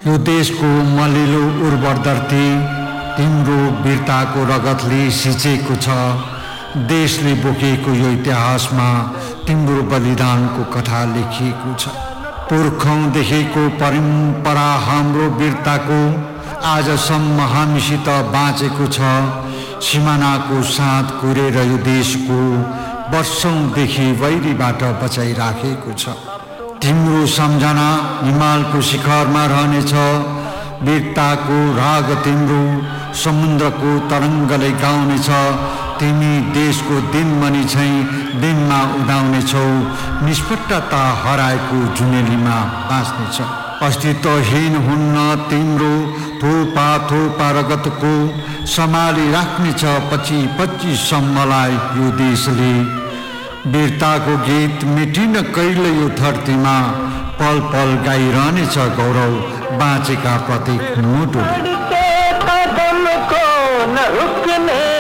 यो देशको मलिलो उर्वर धरती तिम्रो वीरताको रगतले सिंचेको छ। देशले बोकेको यो इतिहासमा तिम्रो बलिदानको कथा लेखिएको छ। पुर्खौँदेखिको परम्परा हाम्रो वीरताको आजसम्म हामीसित बाँचेको छ। सिमानाको साथ कुरेर यो देशको वर्षौंदेखि वैरीबाट बचाइराखेको छ। तिम्रो सम्झना हिमालको शिखरमा रहनेछ। वीरताको राग तिम्रो समुद्रको तरङ्गले गाउनेछ। तिमी देशको दिनमणि झैं दिनमा उदाउनेछौ। निष्पक्षता हराएको जुनेलीमा बाँच्नेछ। अस्तित्वहीन हुन्न तिम्रो थोपा थोपा रगतको सम्हाली राख्नेछ 25-25सम्मलाई यो देशले। वीरताको गीत मेटिन कहिले यो धरतीमा पल पल गाइरहनेछ गौरव बाँचेका प्रत्येक मुटु। कदम को न रुकने